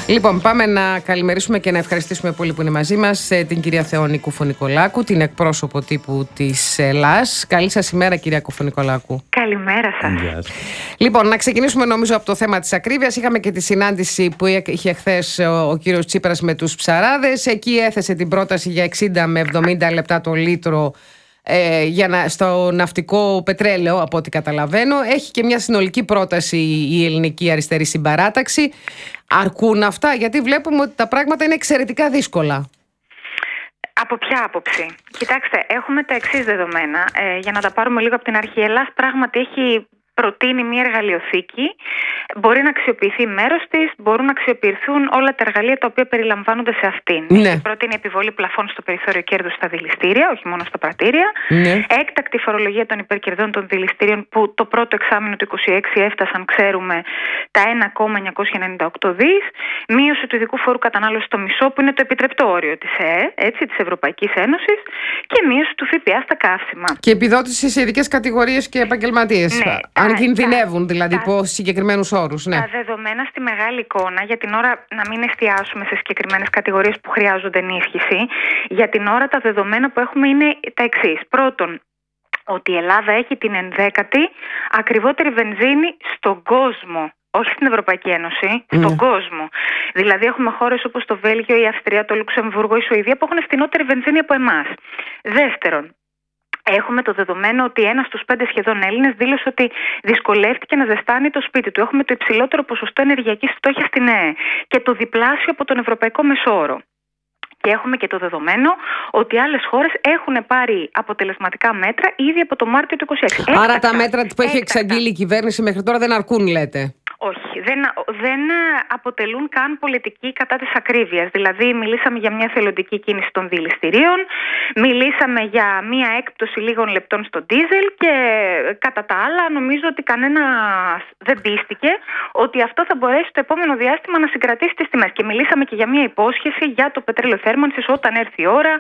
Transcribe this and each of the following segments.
Λοιπόν, πάμε να καλημερίσουμε και να ευχαριστήσουμε πολύ που είναι μαζί μας την κυρία Θεόνη Κουφονικολάκου, την εκπρόσωπο τύπου της ΕΛΑΣ. Καλή σας ημέρα, κυρία Κουφονικολάκου. Καλημέρα σας. Λοιπόν, να ξεκινήσουμε νομίζω από το θέμα της ακρίβειας. Είχαμε και τη συνάντηση που είχε χθες ο κύριος Τσίπρας με τους ψαράδες. Εκεί έθεσε την πρόταση για 60 με 70 λεπτά το λίτρο στο ναυτικό πετρέλαιο, από ό,τι καταλαβαίνω. Έχει και μια συνολική πρόταση η ελληνική αριστερή συμπαράταξη. Αρκούν αυτά? Γιατί βλέπουμε ότι τα πράγματα είναι εξαιρετικά δύσκολα. Από ποια άποψη? Κοιτάξτε, έχουμε τα εξής δεδομένα. Για να τα πάρουμε λίγο από την αρχή. Η Ελλάδα πράγματι έχει προτείνει μια εργαλειοθήκη. Μπορεί να αξιοποιηθεί μέρος της, μπορούν να αξιοποιηθούν όλα τα εργαλεία τα οποία περιλαμβάνονται σε αυτήν. Ναι. Έχει πρότεινε επιβολή πλαφών στο περιθώριο κέρδους στα δηληστήρια, όχι μόνο στα πρατήρια. Ναι. Έκτακτη φορολογία των υπερκερδών των δηληστήριων, που το πρώτο εξάμηνο του 2026 έφτασαν, ξέρουμε, τα 1,998 δις. Μείωση του ειδικού φόρου κατανάλωσης στο μισό, που είναι το επιτρεπτό όριο της ΕΕ, της Ευρωπαϊκής Ένωσης, και μείωση του ΦΠΑ στα καύσιμα. Και επιδότηση σε ειδικές κατηγορίες και επαγγελματίες. Ναι. Αν κινδυνεύουν δηλαδή υπό συγκεκριμένους όρους. Ναι. Τα δεδομένα στη μεγάλη εικόνα, για την ώρα να μην εστιάσουμε σε συγκεκριμένες κατηγορίες που χρειάζονται ενίσχυση, για την ώρα τα δεδομένα που έχουμε είναι τα εξής. Πρώτον, ότι η Ελλάδα έχει την 11η ακριβότερη βενζίνη στον κόσμο. Όχι στην Ευρωπαϊκή Ένωση, στον κόσμο. Δηλαδή, έχουμε χώρες όπως το Βέλγιο, η Αυστρία, το Λουξεμβούργο, η Σουηδία που έχουν φθηνότερη βενζίνη από εμάς. Δεύτερον, έχουμε το δεδομένο ότι 1 στους 5 σχεδόν Έλληνες δήλωσε ότι δυσκολεύτηκε να ζεστάνει το σπίτι του. Έχουμε το υψηλότερο ποσοστό ενεργειακής φτώχειας στην ΕΕ και το διπλάσιο από τον ευρωπαϊκό μεσόωρο. Και έχουμε και το δεδομένο ότι άλλες χώρες έχουν πάρει αποτελεσματικά μέτρα ήδη από το Μάρτιο του 2026. Άρα τα μέτρα που έχει εξαγγείλει η κυβέρνηση μέχρι τώρα δεν αρκούν, λέτε? Όχι, δεν αποτελούν καν πολιτική κατά της ακρίβειας. Δηλαδή, μιλήσαμε για μια θελοντική κίνηση των δηληστηρίων, μιλήσαμε για μια έκπτωση λίγων λεπτών στο ντίζελ και κατά τα άλλα νομίζω ότι κανένας δεν πίστηκε ότι αυτό θα μπορέσει το επόμενο διάστημα να συγκρατήσει τις τιμές. Και μιλήσαμε και για μια υπόσχεση για το πετρέλαιο θέρμανσης όταν έρθει η ώρα,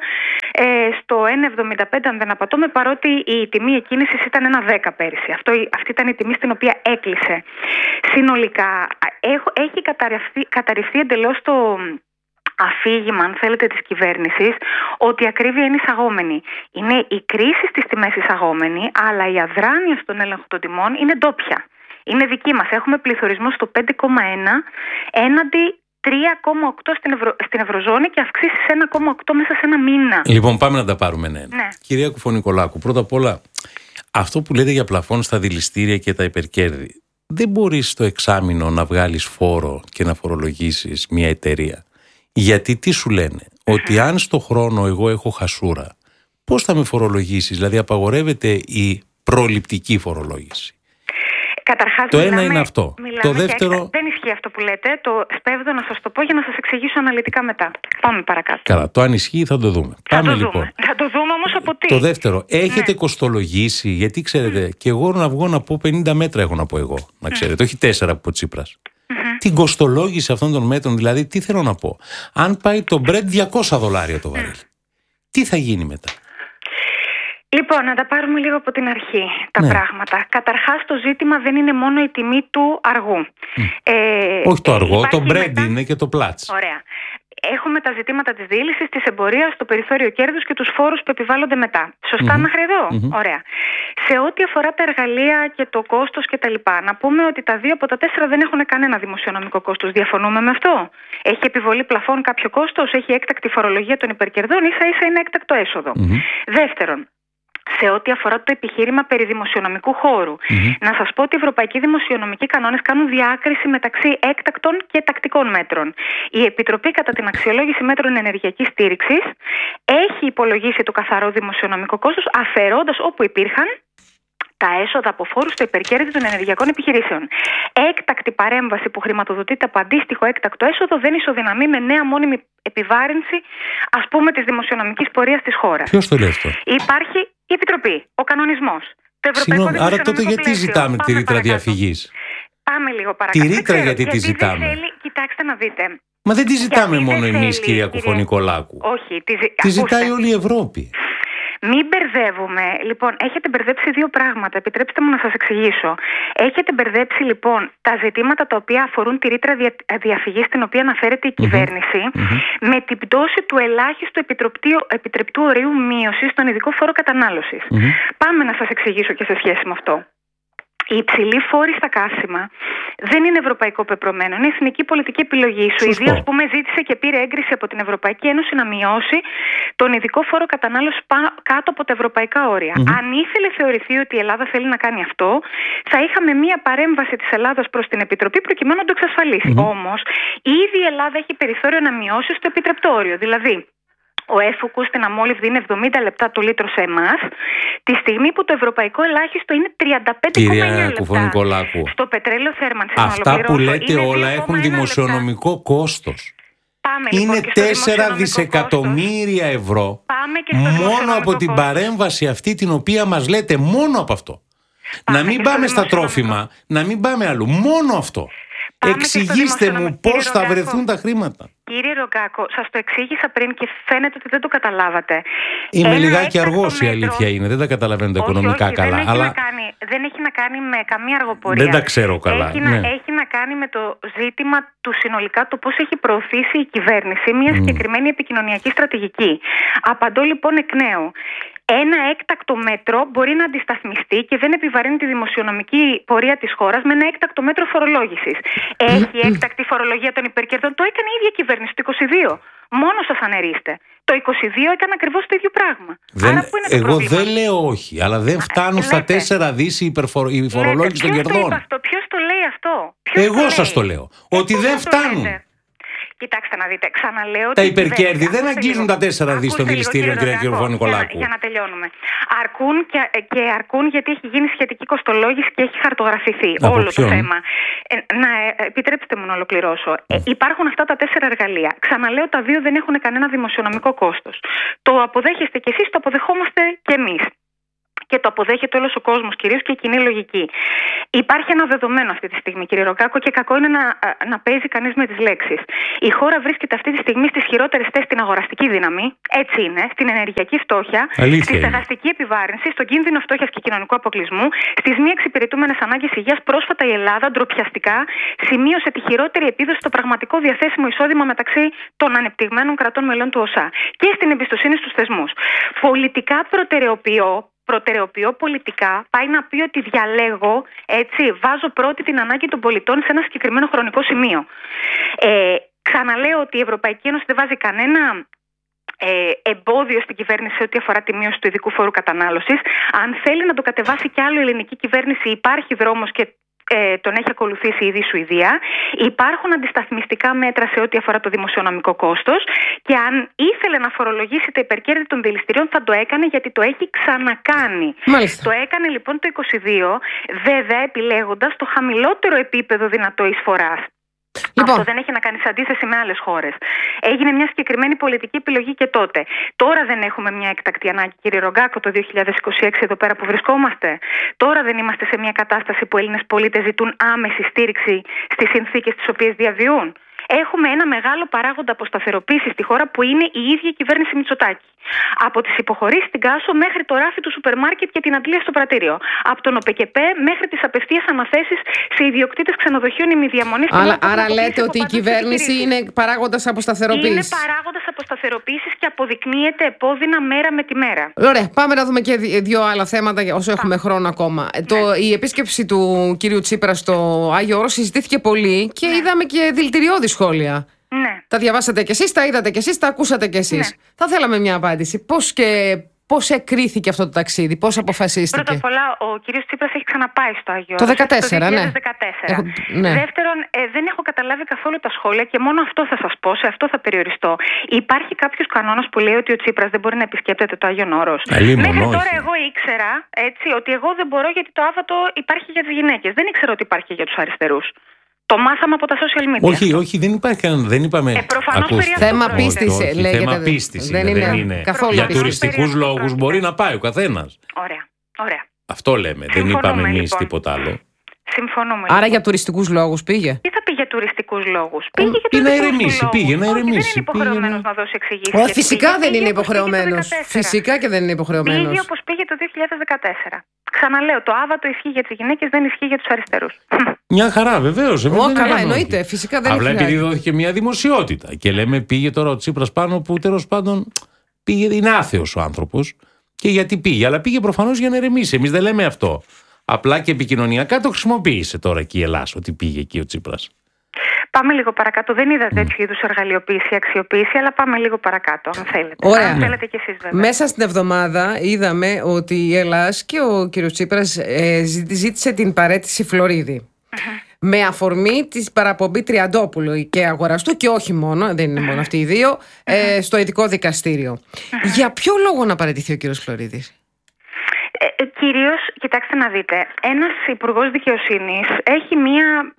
στο 1,75 αν δεν απατώμε, παρότι η τιμή εκκίνησης ήταν 1,10 πέρυσι. Αυτή ήταν η τιμή στην οποία έκλεισε. Συνολικά έχει καταρριφθεί εντελώς το αφήγημα, αν θέλετε, της κυβέρνησης ότι η ακρίβεια είναι εισαγόμενη. Είναι η κρίση στις τιμές εισαγόμενη, αλλά η αδράνεια στον έλεγχο των τιμών είναι ντόπια. Είναι δική μας. Έχουμε πληθωρισμό στο 5,1 έναντι 3,8 στην Ευρωζώνη και αυξήσεις 1,8 μέσα σε ένα μήνα. Λοιπόν, πάμε να τα πάρουμε ένα-ένα. Ναι. Κυρία Κουφονικολάκου, πρώτα απ' όλα, αυτό που λέτε για πλαφόν στα δηληστήρια και τα υπερκέρδη, δεν μπορείς στο εξάμηνο να βγάλεις φόρο και να φορολογήσεις μια εταιρεία. Γιατί τι σου λένε? Ότι αν στο χρόνο εγώ έχω χασούρα, πώς θα με φορολογήσεις? Δηλαδή απαγορεύεται η προληπτική φορολόγηση. Καταρχάς, το ένα είναι αυτό. Το δεύτερο. Δεν ισχύει αυτό που λέτε. Το σπέβδω να σας το πω για να σας εξηγήσω αναλυτικά μετά. Πάμε παρακάτω. Καλά, το αν ισχύει θα το δούμε. Πάμε λοιπόν. Θα το δούμε όμως από τι. Το δεύτερο, έχετε κοστολογήσει? Γιατί ξέρετε, και εγώ να βγω να πω 50 μέτρα έχω να πω εγώ. Να ξέρετε, όχι 4 που ο Τσίπρας. Την κοστολόγηση αυτών των μέτρων, δηλαδή τι θέλω να πω? Αν πάει το Brent $200 το βαρέλι, τι θα γίνει μετά? Λοιπόν, να τα πάρουμε λίγο από την αρχή τα πράγματα. Καταρχάς, το ζήτημα δεν είναι μόνο η τιμή του αργού. Όχι το αργό, το Brent είναι και το Platts. Ωραία. Έχουμε τα ζητήματα της δίλησης, της εμπορίας, το περιθώριο κέρδους και τους φόρους που επιβάλλονται μετά. Σωστά μέχρι εδώ? Ωραία. Σε ό,τι αφορά τα εργαλεία και το κόστος κτλ., να πούμε ότι τα 2 από τα 4 δεν έχουν κανένα δημοσιονομικό κόστος. Διαφωνούμε με αυτό? Έχει επιβολή πλαφών κάποιο κόστος? Έχει έκτακτη φορολογία των υπερκερδών? Ίσα-ίσα είναι έκτακτο έσοδο. Δεύτερον, σε ό,τι αφορά το επιχείρημα περί δημοσιονομικού χώρου, να σας πω ότι οι ευρωπαϊκοί δημοσιονομικοί κανόνες κάνουν διάκριση μεταξύ έκτακτων και τακτικών μέτρων. Η Επιτροπή, κατά την αξιολόγηση μέτρων ενεργειακής στήριξης, έχει υπολογίσει το καθαρό δημοσιονομικό κόστος, αφαιρώντας όπου υπήρχαν τα έσοδα από φόρους στο υπερκέρδη των ενεργειακών επιχειρήσεων. Έκτακτη παρέμβαση που χρηματοδοτείται από αντίστοιχο έκτακτο έσοδο δεν ισοδυναμεί με νέα μόνιμη επιβάρυνση, ας πούμε, της δημοσιονομικής πορείας της χώρας. Ποιος το λέει αυτό? Υπάρχει η Επιτροπή, ο κανονισμός. Άρα τότε γιατί ζητάμε τη ρήτρα διαφυγής? Πάμε λίγο παρακάτω. Τη ρήτρα γιατί τη ζητάμε? Κοιτάξτε να δείτε. Μα δεν τη ζητάμε μόνο εμείς, κυρία Κουφονικολάκου. Όχι. Τη ζητάει όλη η Ευρώπη. Μην μπερδεύουμε. Λοιπόν, έχετε μπερδέψει δύο πράγματα. Επιτρέψτε μου να σας εξηγήσω. Έχετε μπερδέψει λοιπόν τα ζητήματα τα οποία αφορούν τη ρήτρα διαφυγής, στην οποία αναφέρεται η κυβέρνηση, με την πτώση του ελάχιστου επιτρεπτού ορίου μείωσης στον ειδικό φόρο κατανάλωσης. Πάμε να σας εξηγήσω και σε σχέση με αυτό. Η υψηλή φόρη στα καύσιμα δεν είναι ευρωπαϊκό πεπρωμένο. Είναι εθνική πολιτική επιλογή. Η Σουηδία, ας πούμε, ζήτησε και πήρε έγκριση από την Ευρωπαϊκή Ένωση να μειώσει τον ειδικό φόρο κατανάλωσης κάτω από τα ευρωπαϊκά όρια. Αν ήθελε θεωρηθεί ότι η Ελλάδα θέλει να κάνει αυτό, θα είχαμε μία παρέμβαση της Ελλάδας προς την Επιτροπή προκειμένου να το εξασφαλίσει. Όμως, ήδη η Ελλάδα έχει περιθώριο να μειώσει στο επιτρεπτό όριο. Δηλαδή, ο έφουκος στην αμόλυβδη είναι 70 λεπτά το λίτρο σε εμάς, τη στιγμή που το ευρωπαϊκό ελάχιστο είναι 35,9 λεπτά. Στο πετρέλαιο θέρμανσης. Αυτά που λέτε όλα έχουν δημοσιονομικό κόστος. Είναι λοιπόν 4 δισεκατομμύρια ευρώ μόνο από την παρέμβαση αυτή την οποία μας λέτε, μόνο από αυτό. Να μην πάμε στα τρόφιμα, να μην πάμε αλλού, μόνο αυτό. Εξηγήστε μου πώς θα βρεθούν τα χρήματα. Κύριε Ρογκάκο, σας το εξήγησα πριν και φαίνεται ότι δεν το καταλάβατε. Είμαι λιγάκι αργός, η αλήθεια είναι. Δεν τα καταλαβαίνω τα οικονομικά καλά. Δεν έχει να κάνει με καμία αργοπορία. Δεν τα ξέρω καλά. Έχει να κάνει με το ζήτημα του συνολικά, το πώς έχει προωθήσει η κυβέρνηση μια συγκεκριμένη επικοινωνιακή στρατηγική. Απαντώ λοιπόν εκ νέου. Ένα έκτακτο μέτρο μπορεί να αντισταθμιστεί και δεν επιβαρύνει τη δημοσιονομική πορεία της χώρας με ένα έκτακτο μέτρο φορολόγησης. Έχει έκτακτη φορολογία των υπερκερδών. Το έκανε η ίδια κυβέρνηση το 22. Μόνο σας ανερίστε. Το 22 έκανε ακριβώς το ίδιο πράγμα. Εγώ δεν λέω όχι, αλλά δεν φτάνουν στα 4 δις η φορολόγηση των κερδών. Ποιος το λέει αυτό? Εγώ σας το λέω. Ότι δεν φτάνουν. Κοιτάξτε να δείτε, ξαναλέω. Τα υπερκέρδη δεν αγγίζουν τα 4 δις των δηληστήριων, κυρία Νικολάκου. Για να τελειώνουμε. Αρκούν γιατί έχει γίνει σχετική κοστολόγηση και έχει χαρτογραφηθεί όλο το θέμα. Επιτρέψτε μου να ολοκληρώσω. Υπάρχουν αυτά τα 4 εργαλεία. Ξαναλέω, τα 2 δεν έχουν κανένα δημοσιονομικό κόστος. Το αποδέχεστε κι εσείς, το αποδεχόμαστε κι εμείς. Και το αποδέχεται όλος ο κόσμος, κυρίως και η κοινή λογική. Υπάρχει ένα δεδομένο αυτή τη στιγμή, κύριε Ρογκάκο, και κακό είναι να παίζει κανείς με τις λέξεις. Η χώρα βρίσκεται αυτή τη στιγμή στις χειρότερες θέσεις στην αγοραστική δύναμη, έτσι είναι, στην ενεργειακή φτώχεια, στη στεγαστική επιβάρυνση, στον κίνδυνο φτώχειας και κοινωνικού αποκλεισμού, στις μη εξυπηρετούμενες ανάγκες υγείας. Πρόσφατα η Ελλάδα ντροπιαστικά σημείωσε τη χειρότερη επίδοση στο πραγματικό διαθέσιμο εισόδημα μεταξύ των ανεπτυγμένων κρατών μελών του ΟΣΑ και στην εμπιστοσύνη στους θεσμούς. Πολιτικά προτεραιοποιώ πολιτικά, πάει να πει ότι διαλέγω, έτσι, βάζω πρώτη την ανάγκη των πολιτών σε ένα συγκεκριμένο χρονικό σημείο. Ξαναλέω ότι η Ευρωπαϊκή Ένωση δεν βάζει κανένα εμπόδιο στην κυβέρνηση ό,τι αφορά τη μείωση του ειδικού φόρου κατανάλωσης. Αν θέλει να το κατεβάσει κι άλλο η ελληνική κυβέρνηση, υπάρχει δρόμος και τον έχει ακολουθήσει ήδη η Σουηδία. Υπάρχουν αντισταθμιστικά μέτρα σε ό,τι αφορά το δημοσιονομικό κόστος και αν ήθελε να φορολογήσει τα υπερκέρδη των δηληστηρίων θα το έκανε, γιατί το έχει ξανακάνει. Μάλιστα. Το έκανε λοιπόν το 22, βέβαια επιλέγοντας το χαμηλότερο επίπεδο δυνατό εισφοράς. Λοιπόν. Αυτό δεν έχει να κάνει σε αντίθεση με άλλες χώρες. Έγινε μια συγκεκριμένη πολιτική επιλογή και τότε. Τώρα δεν έχουμε μια έκτακτη ανάγκη, κύριε Ρογκάκο, το 2026 εδώ πέρα που βρισκόμαστε. Τώρα δεν είμαστε σε μια κατάσταση που Έλληνες πολίτες ζητούν άμεση στήριξη στις συνθήκες τις οποίες διαβιούν. Έχουμε ένα μεγάλο παράγοντα αποσταθεροποίησης στη χώρα που είναι η ίδια η κυβέρνηση Μητσοτάκη. Από τις υποχωρήσεις στην Κάσο μέχρι το ράφι του σούπερ μάρκετ και την αντλία στο πρατήριο. Από τον ΟΠΕΚΕΠΕ μέχρι τις απευθείας αναθέσεις σε ιδιοκτήτες ξενοδοχείων ημιδιαμονής. Άρα λέτε ότι η κυβέρνηση είναι παράγοντας αποσταθεροποίησης. Είναι παράγοντας αποσταθεροποίησης και αποδεικνύεται επώδυνα μέρα με τη μέρα. Ωραία, πάμε να δούμε και 2 άλλα θέματα όσο έχουμε χρόνο ακόμα. Η επίσκεψη του κύριου Τσίπρα στο Άγιο Όρος συζητήθηκε πολύ και είδαμε και δηλητηριώδη σχόλια. Ναι. Τα διαβάσατε κι εσείς, τα είδατε κι εσείς, τα ακούσατε κι εσείς. Ναι. Θα θέλαμε μια απάντηση. Πώς εκρίθηκε αυτό το ταξίδι, πώς αποφασίστηκε? Πρώτα απ' όλα, ο κύριος Τσίπρας έχει ξαναπάει στο Άγιο Όρος. Το 2014, ναι. Ναι. Δεύτερον, δεν έχω καταλάβει καθόλου τα σχόλια και μόνο αυτό θα σας πω, σε αυτό θα περιοριστώ. Υπάρχει κάποιος κανόνας που λέει ότι ο Τσίπρας δεν μπορεί να επισκέπτεται το Άγιο Όρος. Μέχρι τώρα εγώ ήξερα ότι εγώ δεν μπορώ γιατί το Άββατο υπάρχει για τις γυναίκες. Δεν ήξερα ότι υπάρχει για τους αριστερούς. Το μάθαμε από τα social media. Όχι, δεν υπάρχει κανένα. Δεν είπαμε. Θέμα πίστης λέγεται. Θέμα πίστης. Δεν είναι καθόλου. Για τουριστικούς λόγους μπορεί να πάει ο καθένας. Ωραία. Αυτό λέμε. Δεν είπαμε εμείς τίποτα άλλο. Συμφωνούμε. Άρα για τουριστικούς λόγους πήγε. Τι θα πει για τουριστικούς λόγους? Πήγε για τουριστικούς λόγους. Πήγε να ηρεμήσει. Δεν είναι υποχρεωμένος να δώσει εξηγήσεις. Φυσικά δεν είναι υποχρεωμένος. Φυσικά και δεν είναι υποχρεωμένος. Πήγε όπως πήγε το 2014. Ξαναλέω, το άβατο ισχύει για τις γυναίκες, δεν ισχύει για τους αριστερούς. Μια χαρά, βεβαίως. Καλά, εννοείται. Φυσικά δεν είναι. Απλά επειδή δόθηκε μια δημοσιότητα και λέμε πήγε τώρα ο Τσίπρας πάνω που τέλος πάντων πήγε, είναι άθεος ο άνθρωπος. Και γιατί πήγε, αλλά πήγε προφανώς για να ηρεμήσει. Εμείς δεν λέμε αυτό. Απλά και επικοινωνιακά το χρησιμοποίησε τώρα εκεί η Ελλάδα, ότι πήγε εκεί ο Τσίπρας. Πάμε λίγο παρακάτω. Δεν είδα τέτοιου είδους εργαλειοποίηση ή αξιοποίηση, αλλά πάμε λίγο παρακάτω, αν θέλετε. Ωραία. Αν θέλετε κι εσείς, βέβαια. Μέσα στην εβδομάδα είδαμε ότι η Ελλάς και ο κ. Τσίπρας ζήτησε την παραίτηση Φλωρίδη. Με αφορμή τη παραπομπή Τριαντόπουλου και Αγοραστού, και όχι μόνο, δεν είναι μόνο αυτοί οι δύο, στο ειδικό δικαστήριο. Για ποιο λόγο να παραιτηθεί ο κ. Φλωρίδης? Κυρίως, κοιτάξτε να δείτε, ένας υπουργός δικαιοσύνης έχει μία,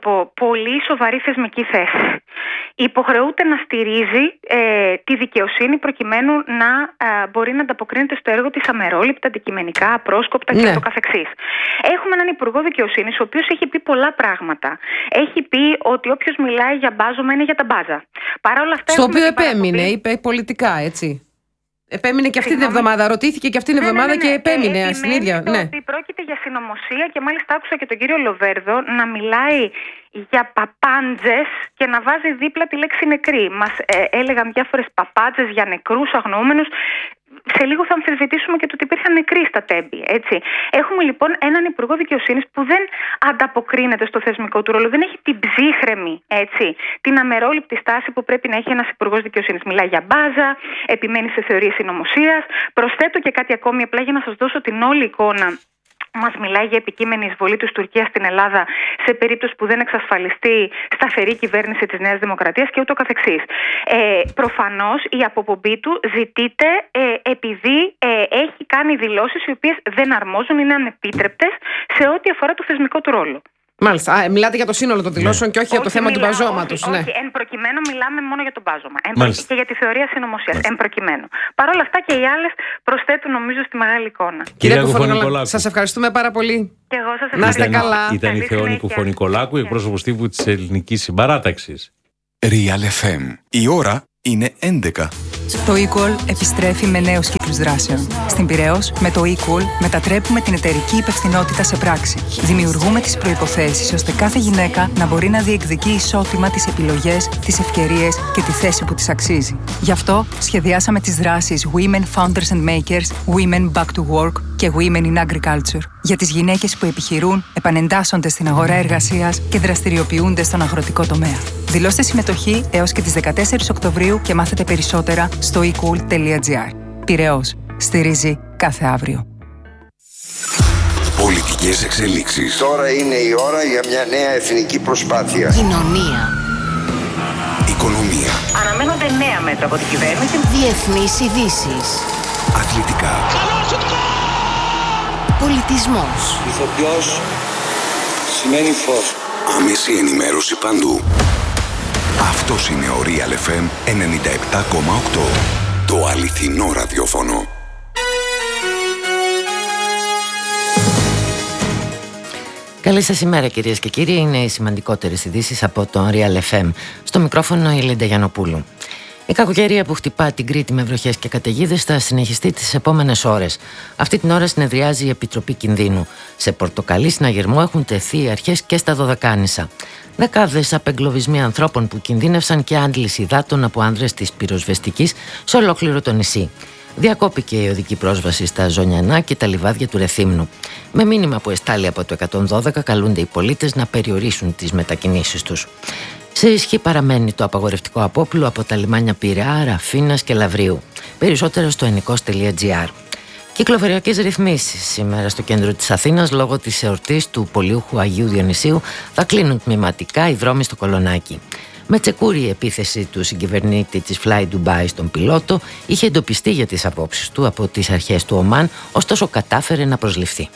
πολύ σοβαρή θεσμική θέση. Υποχρεούται να στηρίζει τη δικαιοσύνη προκειμένου να μπορεί να ανταποκρίνεται στο έργο της αμερόληπτα, αντικειμενικά, απρόσκοπτα και το καθεξής. Έχουμε έναν υπουργό δικαιοσύνης ο οποίος έχει πει πολλά πράγματα. Έχει πει ότι όποιος μιλάει για μπάζωμα είναι για τα μπάζα. Παρά όλα αυτά, στο οποίο επέμεινε, είπε πολιτικά, έτσι. Επέμεινε και αυτή την εβδομάδα, ρωτήθηκε και αυτή την εβδομάδα και επέμεινε στην ίδια. Ότι πρόκειται για συνωμοσία και μάλιστα άκουσα και τον κύριο Λοβέρδο να μιλάει για παπάντζες και να βάζει δίπλα τη λέξη νεκροί. Μας έλεγαν διάφορες παπάντζες για νεκρούς αγνοούμενους. Σε λίγο θα αμφισβητήσουμε και το ότι υπήρχαν νεκροί στα τέμπη. Έτσι. Έχουμε λοιπόν έναν υπουργό δικαιοσύνης που δεν ανταποκρίνεται στο θεσμικό του ρόλο, δεν έχει την ψύχρεμη, την αμερόληπτη στάση που πρέπει να έχει ένας υπουργός δικαιοσύνης. Μιλάει για μπάζα, επιμένει σε θεωρίες συνωμοσίας. Προσθέτω και κάτι ακόμη, απλά για να σας δώσω την όλη εικόνα. Μας μιλάει για επικείμενη εισβολή της Τουρκίας στην Ελλάδα σε περίπτωση που δεν εξασφαλιστεί σταθερή κυβέρνηση της Νέας Δημοκρατίας και ούτω καθεξής. Προφανώς η αποπομπή του ζητείται επειδή έχει κάνει δηλώσεις οι οποίες δεν αρμόζουν, είναι ανεπίτρεπτες σε ό,τι αφορά το θεσμικό του ρόλο. Μάλιστα. Μιλάτε για το σύνολο των δηλώσεων και όχι για το θέμα του μπαζώματος. Όχι, εν προκειμένου μιλάμε μόνο για το μπάζωμα. Και για τη θεωρία συνωμοσίας. Εν προκειμένου. Παρ' όλα αυτά και οι άλλες προσθέτουν, νομίζω, στη μεγάλη εικόνα. Κυρία Κουφωνικολάκου, σας ευχαριστούμε πάρα πολύ. Και εγώ σας ευχαριστώ. Να είστε καλά. Ήταν η Θεόνη Κουφωνικολάκου, εκπρόσωπος τύπου της Ελληνικής Συμπαράταξης. Real FM. Η ώρα είναι 11. Το eCall επιστρέφει με νέους κύκλους δράσεων. Στην Πειραιώς, με το eCall μετατρέπουμε την εταιρική υπευθυνότητα σε πράξη. Δημιουργούμε τις προϋποθέσεις ώστε κάθε γυναίκα να μπορεί να διεκδικεί ισότιμα τις επιλογές, τις ευκαιρίες και τη θέση που της αξίζει. Γι' αυτό σχεδιάσαμε τις δράσεις Women Founders and Makers, Women Back to Work και Women in Agriculture για τις γυναίκες που επιχειρούν, επανεντάσσονται στην αγορά εργασίας και δραστηριοποιούνται στον αγροτικό τομέα. Δηλώστε συμμετοχή έως και τις 14 Οκτωβρίου και μάθετε περισσότερα στο ecool.gr. Πειραιώς. Στηρίζει κάθε αύριο. Πολιτικές εξελίξεις. Τώρα είναι η ώρα για μια νέα εθνική προσπάθεια. Κοινωνία. Οικονομία. Αναμένονται νέα μέτρα από την κυβέρνηση. Διεθνείς ειδήσεις. Αθλητικά. Πολιτισμός. Ηθοποιός σημαίνει φως. Άμεση ενημέρωση παντού. Αυτός είναι ο Real FM 97,8. Το αληθινό ραδιόφωνο. Καλή σας ημέρα κυρίες και κύριοι. Είναι οι σημαντικότερες ειδήσεις από το Real FM. Στο μικρόφωνο η Λίντα Γιαννοπούλου. Η κακοκαιρία που χτυπά την Κρήτη με βροχές και καταιγίδες θα συνεχιστεί τις επόμενες ώρες. Αυτή την ώρα συνεδριάζει η Επιτροπή Κινδύνου. Σε πορτοκαλί συναγερμό έχουν τεθεί οι αρχές και στα Δωδεκάνησα. Δεκάδες απεγκλωβισμοί ανθρώπων που κινδύνευσαν και άντληση υδάτων από άνδρες της πυροσβεστικής σε ολόκληρο το νησί. Διακόπηκε η οδική πρόσβαση στα Ζωνιανά και τα λιβάδια του Ρεθύμνου. Με μήνυμα που εστάλει από το 112 καλούνται οι πολίτες να περιορίσουν τις μετακινήσεις τους. Σε ισχύ παραμένει το απαγορευτικό απόπλου από τα λιμάνια Πειραιά, Ραφίνας και Λαυρίου. Περισσότερο στο ενικός.gr. Κυκλοφοριακές ρυθμίσεις σήμερα στο κέντρο της Αθήνας λόγω της εορτής του Πολιούχου Αγίου Διονυσίου θα κλείνουν τμηματικά οι δρόμοι στο Κολονάκι. Με τσεκούρη η επίθεση του συγκυβερνήτη της Fly Dubai στον πιλότο είχε εντοπιστεί για τις απόψεις του από τις αρχές του Ομάν, ωστόσο κατάφερε να προσληφθεί.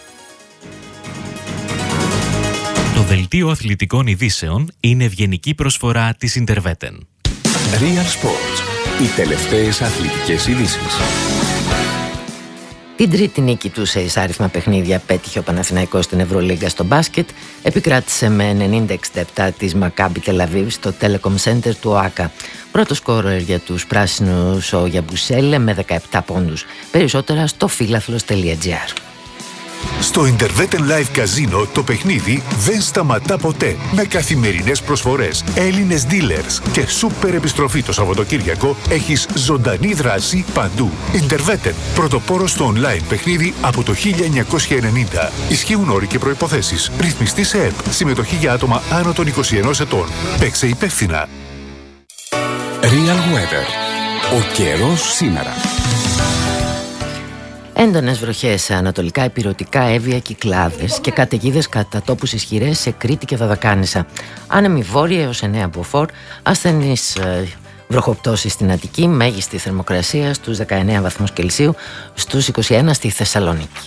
Το δελτίο αθλητικών ειδήσεων είναι ευγενική προσφορά της Interveten. Real Sports. Οι τελευταίες αθλητικές ειδήσεις. Την τρίτη νίκη του σε εισάριθμα παιχνίδια πέτυχε ο Παναθηναϊκός στην Ευρωλίγκα στο μπάσκετ. Επικράτησε με 90-67 της Μακάμπι Τελαβίβ στο Telecom Center του ΟΑΚΑ. Πρώτο σκόρερ για τους πράσινους ο Γιαμπουσέλε με 17 πόντους. Περισσότερα στο φίλαθλος.gr. Στο Interveten Live Casino το παιχνίδι δεν σταματά ποτέ. Με καθημερινές προσφορές, Έλληνες dealers και σούπερ επιστροφή το Σαββατοκύριακο, έχεις ζωντανή δράση παντού. Interveten, πρωτοπόρος στο online παιχνίδι από το 1990. Ισχύουν όροι και προϋποθέσεις. Ρυθμιστή σε ΕΠ. Συμμετοχή για άτομα άνω των 21 ετών. Παίξε υπεύθυνα. Real Weather. Ο καιρός σήμερα. Έντονες βροχές σε ανατολικά ηπειρωτικά Εύβοια, Κυκλάδες και καταιγίδες κατά τόπους ισχυρές σε Κρήτη και Δωδεκάνησα. Άνεμη βόρεια έως 9 μποφόρ, ασθενείς βροχοπτώσεις στην Αττική, μέγιστη θερμοκρασία στους 19 βαθμούς Κελσίου, στους 21 στη Θεσσαλονίκη.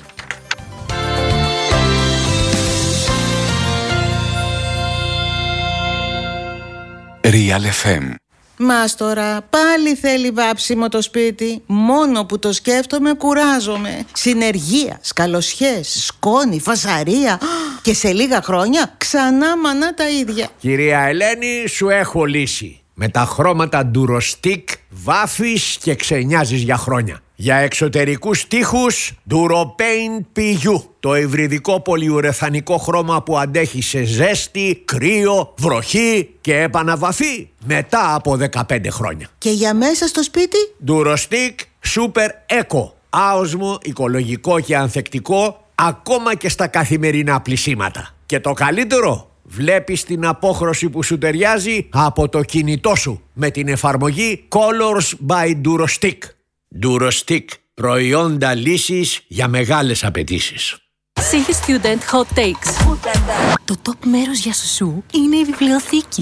Real FM. Μάστορα, πάλι θέλει βάψιμο το σπίτι. Μόνο που το σκέφτομαι κουράζομαι. Συνεργεία, σκαλοσιές, σκόνη, φασαρία. Και σε λίγα χρόνια ξανά μανά τα ίδια. Κυρία Ελένη, σου έχω λύση. Με τα χρώματα Durostic βάφεις και ξενιάζεις για χρόνια. Για εξωτερικούς τοίχους Duropaint PU. Το υβριδικό πολυουρεθανικό χρώμα που αντέχει σε ζέστη, κρύο, βροχή και επαναβαφή μετά από 15 χρόνια. Και για μέσα στο σπίτι? Durostic Super Eco. Άοσμο, οικολογικό και ανθεκτικό ακόμα και στα καθημερινά πλυσίματα. Και το καλύτερο, βλέπεις την απόχρωση που σου ταιριάζει από το κινητό σου με την εφαρμογή Colors by Durostic. Durostic. Προϊόντα λύσης για μεγάλες απαιτήσεις. Σίγη Student Hot Takes. Το top μέρος για σουσού είναι η βιβλιοθήκη.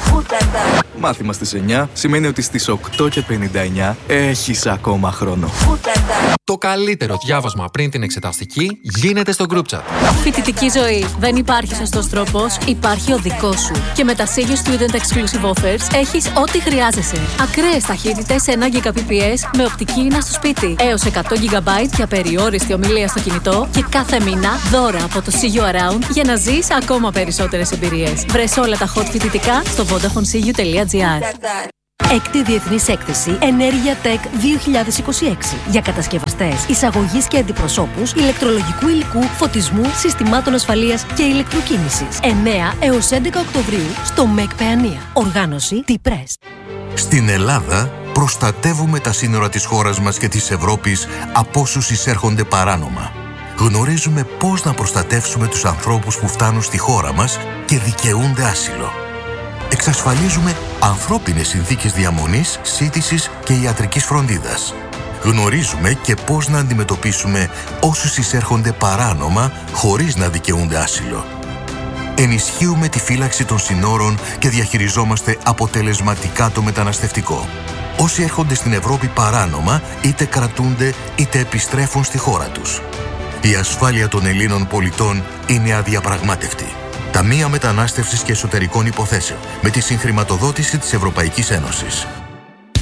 Μάθημα στις 9 σημαίνει ότι στις 8:59 έχεις ακόμα χρόνο. Το καλύτερο διάβασμα πριν την εξεταστική γίνεται στο group chat. Φοιτητική ζωή. Δεν υπάρχει σωστός τρόπος, υπάρχει ο δικός σου. Και με τα Σίγη Student Exclusive Offers έχεις ό,τι χρειάζεσαι. Ακραίες ταχύτητες 1 Gbps με οπτική ίνα στο σπίτι. Έως 100 GB για περιόριστη ομιλία στο κινητό. Και κάθε μήνα δώρα από το See You Around για να ζεις ακόμα περισσότερες εμπειρίες. Βρες όλα τα hot φοιτητικά στο vodafonesiu.gr. Έκτη Διεθνής Έκθεση Ενέργεια Tech 2026 για κατασκευαστές, εισαγωγής και αντιπροσώπους ηλεκτρολογικού υλικού, φωτισμού, συστημάτων ασφαλείας και ηλεκτροκίνησης. 9 έως 11 Οκτωβρίου στο ΜΕΚ Παιανία. Οργάνωση T-Press. Στην Ελλάδα προστατεύουμε τα σύνορα της χώρας μας και της Ευρώπης από όσους εισέρχονται παράνομα. Γνωρίζουμε πώς να προστατεύσουμε τους ανθρώπους που φτάνουν στη χώρα μας και δικαιούνται άσυλο. Εξασφαλίζουμε ανθρώπινες συνθήκες διαμονής, σύντησης και ιατρικής φροντίδας. Γνωρίζουμε και πώς να αντιμετωπίσουμε όσους εισέρχονται παράνομα χωρίς να δικαιούνται άσυλο. Ενισχύουμε τη φύλαξη των συνόρων και διαχειριζόμαστε αποτελεσματικά το μεταναστευτικό. Όσοι έρχονται στην Ευρώπη παράνομα είτε κρατούνται είτε επιστρέφουν στη χώρα τους. Η ασφάλεια των Ελλήνων πολιτών είναι αδιαπραγμάτευτη. Ταμεία Μετανάστευσης και Εσωτερικών Υποθέσεων με τη συγχρηματοδότηση της Ευρωπαϊκής Ένωσης.